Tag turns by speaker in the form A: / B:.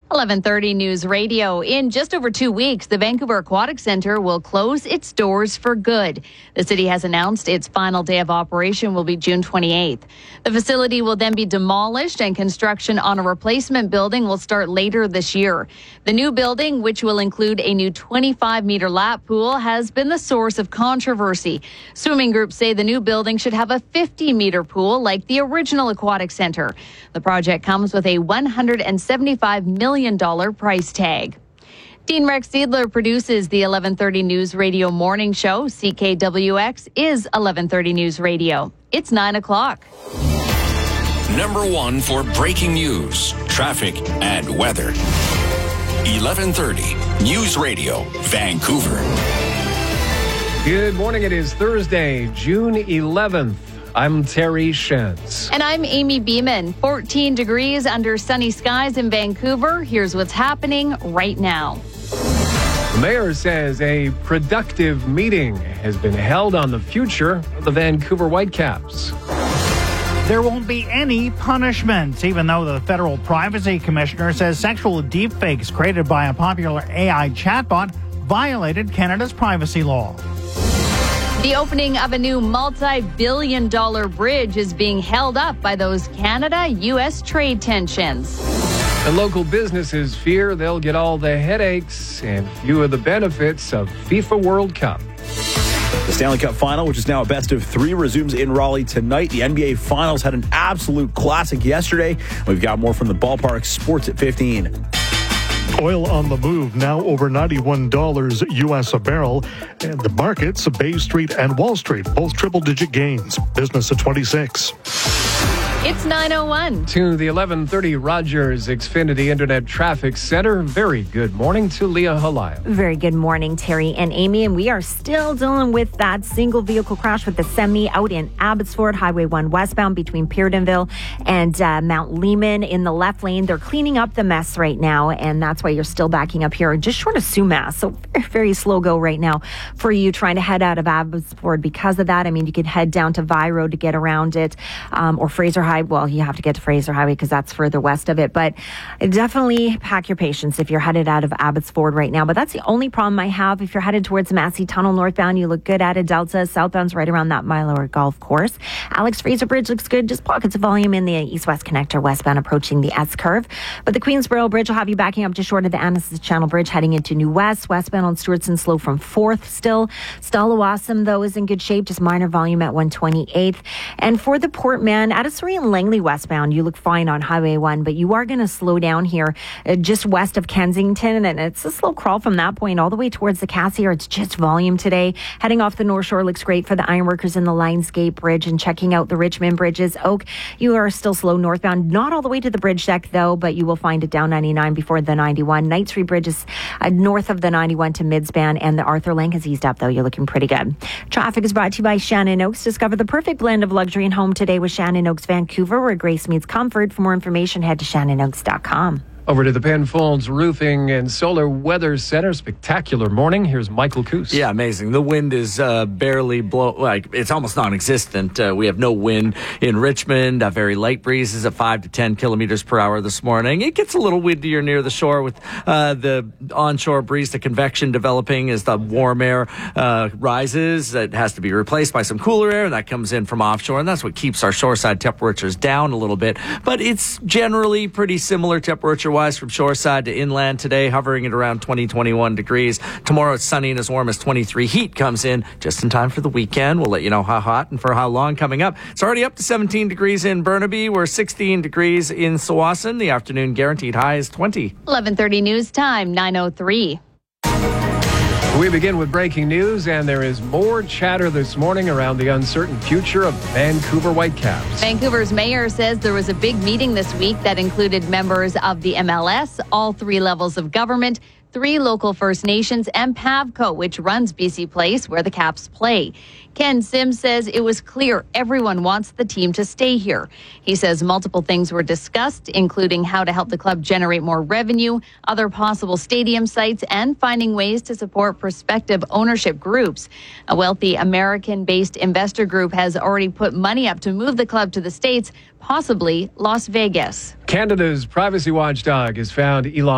A: 11:30 News Radio. In just over 2 weeks, the Vancouver Aquatic Centre will close its doors for good. The city has announced its final day of operation will be June 28th. The facility will then be demolished and construction on a replacement building will start later this year. The new building, which will include a new 25-meter lap pool, has been the source of controversy. Swimming groups say the new building should have a 50-meter pool like the original Aquatic Centre. The project comes with a $175 million price tag. Dean Rex Seidler produces the 11:30 News Radio morning show. CKWX is 11:30 News Radio. It's 9 o'clock.
B: Number one for breaking news, traffic, and weather. 11:30 News Radio, Vancouver.
C: Good morning. It is Thursday, June 11th. I'm Terry Shentz.
A: And I'm Amy Beeman. 14 degrees under sunny skies in Vancouver. Here's what's happening right now.
C: The mayor says a productive meeting has been held on the future of the Vancouver Whitecaps.
D: There won't be any punishments, even though the federal privacy commissioner says sexual deepfakes created by a popular AI chatbot violated Canada's privacy law.
A: The opening of a new multi-billion-dollar bridge is being held up by those Canada-U.S. trade tensions.
C: And local businesses fear they'll get all the headaches and few of the benefits of FIFA World Cup.
E: The Stanley Cup Final, which is now a best of three, resumes in Raleigh tonight. The NBA Finals had an absolute classic yesterday. We've got more from the ballpark. Sports at 15.
F: Oil on the move, now over $91 U.S. a barrel. And the markets, Bay Street and Wall Street, both triple-digit gains. Business at 26.
A: It's 9:01.
C: To the 11:30 Rogers Xfinity Internet Traffic Center. Very good morning to Leah Halaya.
G: Very good morning, Terry and Amy. And we are still dealing with that single vehicle crash with the semi out in Abbotsford, Highway 1 westbound between Peardenville and Mount Lehman in the left lane. They're cleaning up the mess right now, and that's why you're still backing up here just short of Sumas. So very, very slow go right now for you trying to head out of Abbotsford because of that. I mean, you could head down to Vi Road to get around it, or Fraser Highway. Well, you have to get to Fraser Highway because that's further west of it. But definitely pack your patience if you're headed out of Abbotsford right now. But that's the only problem I have. If you're headed towards Massey Tunnel northbound, you look good at it. Delta southbound's right around that Milo golf course. Alex Fraser Bridge looks good. Just pockets of volume in the east-west connector westbound approaching the S-curve. But the Queensboro Bridge will have you backing up just short of the Annacis Channel Bridge heading into New West. Westbound on Stewartson slow from 4th still. Stallawasam, though, is in good shape. Just minor volume at 128th. And for the Portman, at a Surrey and Langley westbound, you look fine on Highway 1, but you are going to slow down here just west of Kensington, and it's a slow crawl from that point all the way towards the Cassiar. It's just volume today. Heading off the North Shore looks great for the Ironworkers in the Lionsgate Bridge, and checking out the Richmond bridges. Oak, you are still slow northbound, not all the way to the bridge deck though, but you will find it down 99 before the 91. Knight Street Bridge is north of the 91 to Midspan, and the Arthur Lang has eased up though. You're looking pretty good. Traffic is brought to you by Shannon Oaks. Discover the perfect blend of luxury and home today with Shannon Oaks Vancouver, where grace meets comfort. For more information, head to shannonoaks.com.
C: Over to the Penfolds Roofing and Solar Weather Center. Spectacular morning. Here's Michael Coos.
H: Yeah, amazing. The wind is barely it's almost non-existent. We have no wind in Richmond. Very light breezes at 5 to 10 kilometers per hour this morning. It gets a little windier near the shore with the onshore breeze to convection developing as the warm air rises. It has to be replaced by some cooler air, and that comes in from offshore, and that's what keeps our shoreside temperatures down a little bit. But it's generally pretty similar temperature-wise from shoreside to inland today, hovering at around 20-21 degrees. Tomorrow it's sunny and as warm as 23. Heat comes in just in time for the weekend. We'll let you know how hot and for how long coming up. It's already up to 17 degrees in Burnaby. We're 16 degrees in Tsawwassen. The afternoon guaranteed high is 20.
A: 11:30 news time, 9:03.
C: We begin with breaking news, and there is more chatter this morning around the uncertain future of the Vancouver Whitecaps.
A: Vancouver's mayor says there was a big meeting this week that included members of the MLS, all three levels of government, 3 local First Nations, and PAVCO, which runs BC Place, where the Caps play. Ken Sims says it was clear everyone wants the team to stay here. He says multiple things were discussed, including how to help the club generate more revenue, other possible stadium sites, and finding ways to support prospective ownership groups. A wealthy American-based investor group has already put money up to move the club to the States, possibly Las Vegas.
C: Canada's privacy watchdog has found Elon